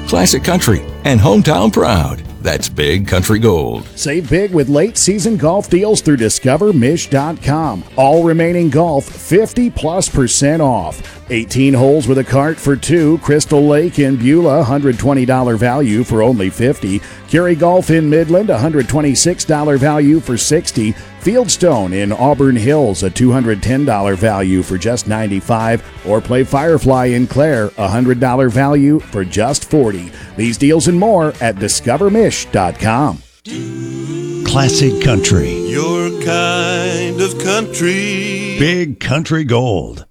classic country, and hometown proud. That's Big Country Gold. Save big with late season golf deals through DiscoverMish.com. All remaining golf 50+% off. 18 holes with a cart for $2. Crystal Lake in Beulah, $120 value for only $50. Curie Golf in Midland, $126 value for $60. Fieldstone in Auburn Hills, a $210 value for just $95. Or play Firefly in Clare, $100 value for just $40. These deals and more at DiscoverMish.com. Classic country. Your kind of country. Big Country Gold.